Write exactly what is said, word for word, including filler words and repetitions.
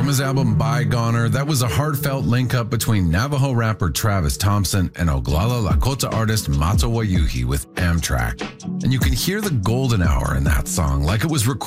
From his album Bygoner, that was a heartfelt link-up between Navajo rapper Travis Thompson and Oglala Lakota artist Mato Wayuhi with Amtrak. And you can hear the golden hour in that song like it was recorded